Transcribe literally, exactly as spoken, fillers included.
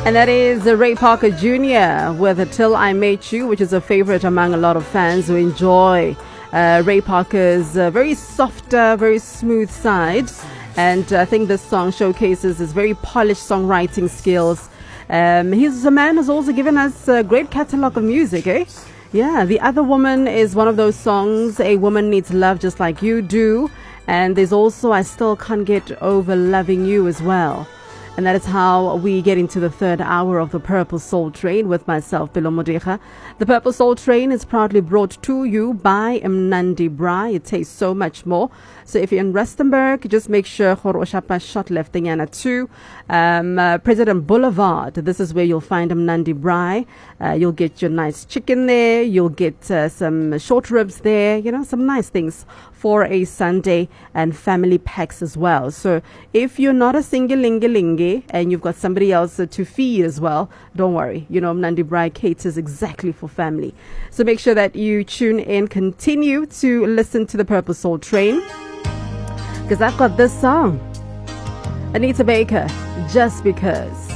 And that is uh, Ray Parker Junior with Till I Met You, which is a favorite among a lot of fans who enjoy uh, Ray Parker's uh, very soft, uh, very smooth side. And I think this song showcases his very polished songwriting skills. Um, he's a man who's also given us a great catalog of music, eh? Yeah, The Other Woman is one of those songs. A woman needs love just like you do. And there's also I Still Can't Get Over Loving You as well. And that is how we get into the third hour of the Purple Soul Train with myself, Bilo Modikga. The Purple Soul Train is proudly brought to you by Mnandi Braai. It tastes so much more. So if you're in Rustenburg, just make sure Khoroshapa shot left Yana two. Um, uh, President Boulevard, this is where you'll find Mnandi Braai. Uh, you'll get your nice chicken there. You'll get uh, some short ribs there. You know, some nice things for a Sunday and family packs as well. So if you're not a single lingalingi and you've got somebody else uh, to feed as well, don't worry. You know, Mnandi Braai caters exactly for family. So make sure that you tune in, continue to listen to the Purple Soul Train, because I've got this song, Anita Baker, Just Because.